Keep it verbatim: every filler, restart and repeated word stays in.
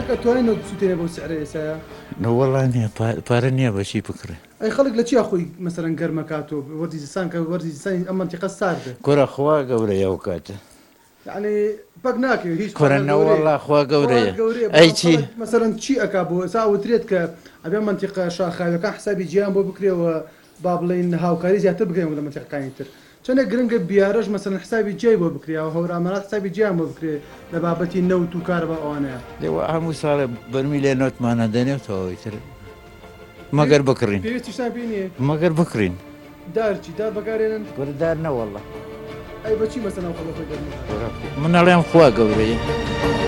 ئەگە توانین سووتێنە بۆ سعرە ئێسایا وەڵا نییە پارە نییە بەچی بکڕێ ئەی خەڵک لە چیا خۆی مەسەرەن گەرمەکاتەوە وەرزی زستان کە وەرزی زستانی ئەم منتیقە ساردە کوڕە خوا گەورەیە ئەو کاتە یعنی پەک ناکەوێت هیچ کوڕە وەڵا خوا گەورەیە ئەی چی مەسەرەن چی ئەکا بۆ ئێستا وترێت کە ئەبێ منتیقە شاخاوەکان حسابی جیان بۆ بکرێەوە با بڵێن هاوکاری زیاتر بکەین لە منتیقەکانی تر چەندێک گرنگە بیارەش مەسەرەن حسابی جیای بۆ بکرێەوە هەورامەرات حسابی جیان بۆ بکرێ لە بابەتی نەوت و کار بە ئەوانەیە لێوە هەموو ساڵێ بەرمی لێ نۆتمانە دەنێتەوەی تر مەگەر بکڕین پێویستیشتان پێ نییە مەگەر بکڕین دارچی دار بەکارێنن گوردار نەوەڵە ئەی بەچی مەسەن ئەو خەڵۆخۆی دەرمێ منەڵێم خوا گەورەیە